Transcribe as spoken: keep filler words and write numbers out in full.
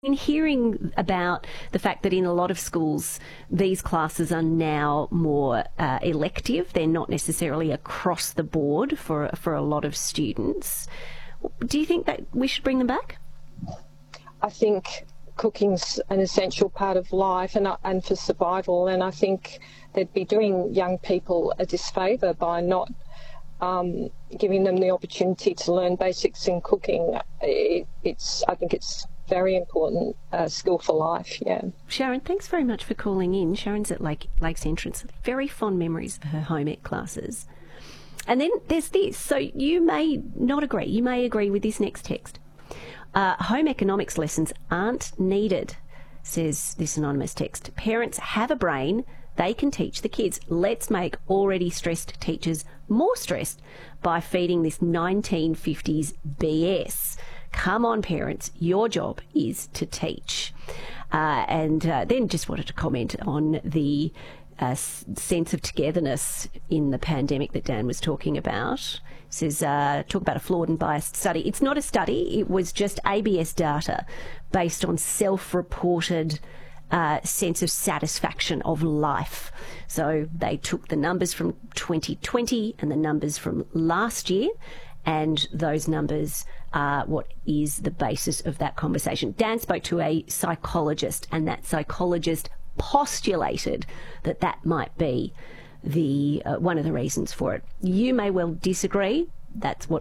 In hearing about the fact that in a lot of schools these classes are now more uh, elective, they're not necessarily across the board for for a lot of students. Do you think that we should bring them back? I think cooking's an essential part of life and and for survival, and I think they'd be doing young people a disfavour by not um, giving them the opportunity to learn basics in cooking. It, it's I think it's very important uh, skill for life, yeah. Sharon, thanks very much for calling in. Sharon's at Lake, Lakes Entrance. Very fond memories of her home ec classes. And then there's this. So you may not agree. You may agree with this next text. Uh, home economics lessons aren't needed, says this anonymous text. Parents have a brain. They can teach the kids. Let's make already stressed teachers more stressed by feeding this nineteen fifties B S. Come on, parents, your job is to teach. Uh, and uh, then just wanted to comment on the uh, sense of togetherness in the pandemic that Dan was talking about. It says, uh, talk about a flawed and biased study. It's not a study. It was just A B S data based on self-reported uh, sense of satisfaction of life. So they took the numbers from twenty twenty and the numbers from last year, and those numbers are what is the basis of that conversation. Dan spoke to a psychologist, and that psychologist postulated that that might be the uh, one of the reasons for it. You may well disagree. That's what